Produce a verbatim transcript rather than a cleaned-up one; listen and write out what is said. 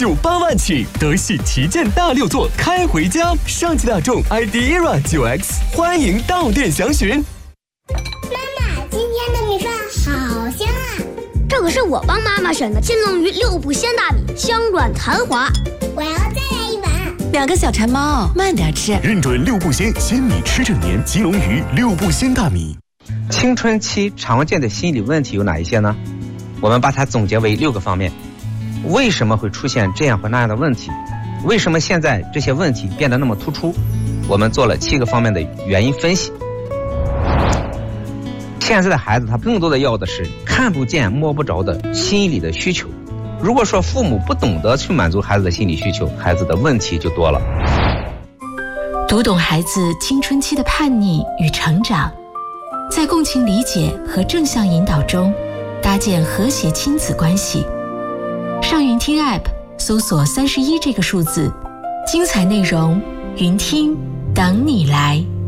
九八万起，德系旗舰大六座开回家，上汽大众 I D E R A 九 X， 欢迎到店详询。 妈妈，今天的米饭好香啊！ 这可是我帮妈妈选的金龙鱼六步鲜大米，香软弹滑。 我要再来一碗。 两个小馋猫，慢点吃。 认准六步鲜，鲜米吃整年。金龙鱼六步鲜大米。 青春期常见的心理问题有哪一些呢？我们把它总结为六个方面。为什么会出现这样或那样的问题？为什么现在这些问题变得那么突出？我们做了七个方面的原因分析。现在的孩子他更多的要的是看不见摸不着的心理的需求。如果说父母不懂得去满足孩子的心理需求，孩子的问题就多了。 读懂孩子青春期的叛逆与成长，在共情理解和正向引导中搭建和谐亲子关系。上云听 App 搜索三十一这个数字，精彩内容云听等你来。